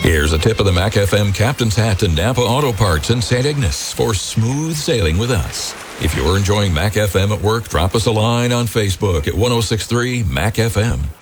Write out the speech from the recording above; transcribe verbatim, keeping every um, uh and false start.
Here's a tip of the Mac F M Captain's Hat to Napa Auto Parts in Saint Ignace for smooth sailing with us. If you're enjoying Mac F M at work, drop us a line on Facebook at one oh six point three Mac F M.